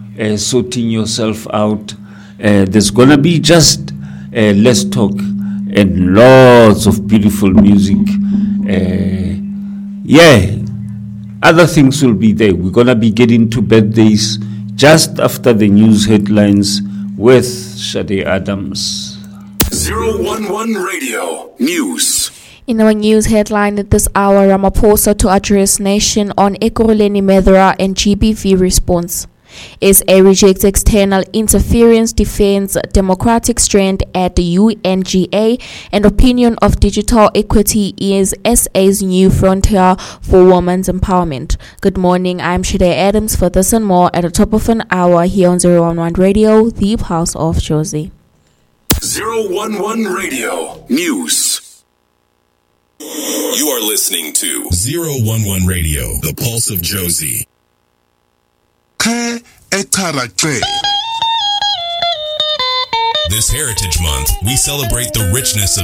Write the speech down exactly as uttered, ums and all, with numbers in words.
uh, sorting yourself out. Uh, there's gonna be just uh, less talk and lots of beautiful music. Uh, yeah, other things will be there. We're gonna be getting to birthdays just after the news headlines with Shade Adams. zero one one Radio News. In our news headline at this hour, Ramaphosa to address nation on Ekurhuleni Medra and G B V response. S A rejects external interference, defends democratic strength at the U N G A, and opinion of digital equity is S A's new frontier for women's empowerment. Good morning, I'm Shade Adams. For this and more at the top of an hour here on zero one one Radio, the Pulse of Jozi. zero one one Radio News. You are listening to zero one one Radio, the Pulse of Jozi. This Heritage Month, we celebrate the richness of